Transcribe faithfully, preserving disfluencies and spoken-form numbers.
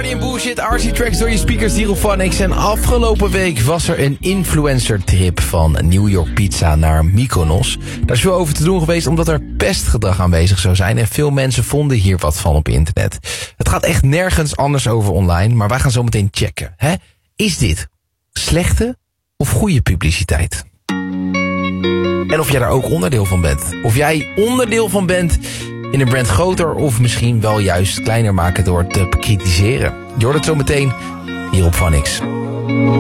Party and Bullshit, R C Tracks door je speakers hier op Funix. En afgelopen week was er een influencer trip van New York Pizza naar Mykonos. Daar is veel over te doen geweest omdat er pestgedrag aanwezig zou zijn. En veel mensen vonden hier wat van op internet. Het gaat echt nergens anders over online, maar wij gaan zo meteen checken. Hè? Is dit slechte of goede publiciteit? En of jij daar ook onderdeel van bent. Of jij onderdeel van bent in een brand groter of misschien wel juist kleiner maken door te bekritiseren. Je hoort het zo meteen hier op Funix.